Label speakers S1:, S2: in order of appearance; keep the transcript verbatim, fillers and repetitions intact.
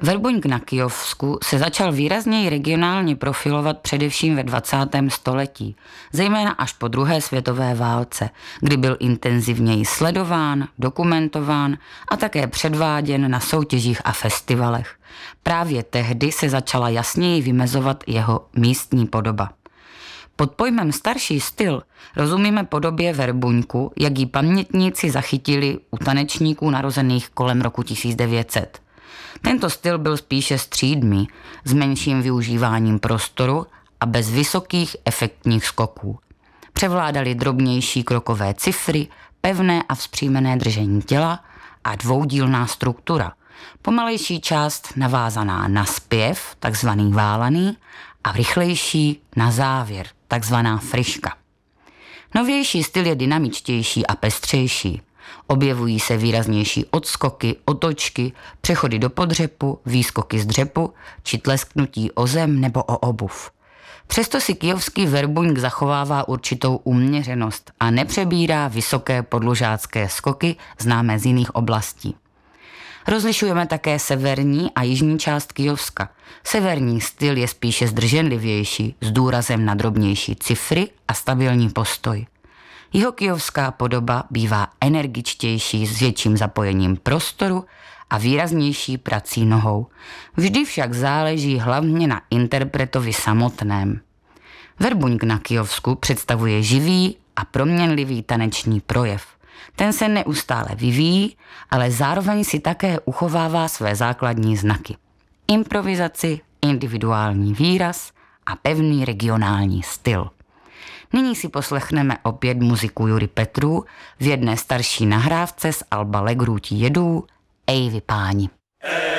S1: Verbuňk na Kyjovsku se začal výrazněji regionálně profilovat především ve dvacátém století, zejména až po druhé světové válce, kdy byl intenzivněji sledován, dokumentován a také předváděn na soutěžích a festivalech. Právě tehdy se začala jasněji vymezovat jeho místní podoba. Pod pojmem starší styl rozumíme podobě verbuňku, jak ji pamětníci zachytili u tanečníků narozených kolem roku tisíc devět set. Tento styl byl spíše střídmý, s menším využíváním prostoru a bez vysokých efektních skoků. Převládaly drobnější krokové cifry, pevné a vzpřímené držení těla a dvoudílná struktura. Pomalejší část navázaná na zpěv, takzvaný válaný, a rychlejší na závěr, takzvaná friška. Novější styl je dynamičtější a pestřejší. Objevují se výraznější odskoky, otočky, přechody do podřepu, výskoky z dřepu či tlesknutí o zem nebo o obuv. Přesto si kyjovský verbuňk zachovává určitou uměřenost a nepřebírá vysoké podlužácké skoky známé z jiných oblastí. Rozlišujeme také severní a jižní část Kyjovska. Severní styl je spíše zdrženlivější, s důrazem na drobnější cifry a stabilní postoj. Jihokyjovská podoba bývá energičtější s větším zapojením prostoru a výraznější prací nohou. Vždy však záleží hlavně na interpretovi samotném. Verbuňk na Kyjovsku představuje živý a proměnlivý taneční projev. Ten se neustále vyvíjí, ale zároveň si také uchovává své základní znaky. Improvizaci, individuální výraz a pevný regionální styl. Nyní si poslechneme opět muziku Jury Petru v jedné starší nahrávce z alba Legrůti jedů Ej vy páni.